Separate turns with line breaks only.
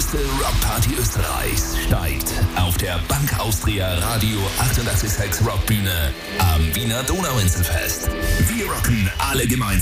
größte Rockparty Österreichs steigt auf der Bank Austria Radio 886 Rockbühne am Wiener Donauinselfest. Wir rocken alle gemeinsam.